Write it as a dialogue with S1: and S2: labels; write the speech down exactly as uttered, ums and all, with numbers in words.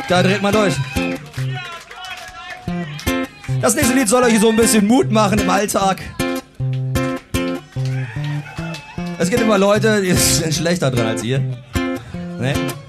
S1: Da dreht man durch. Das nächste Lied soll euch so ein bisschen Mut machen im Alltag. Es gibt immer Leute, die sind schlechter dran als ihr. Ne?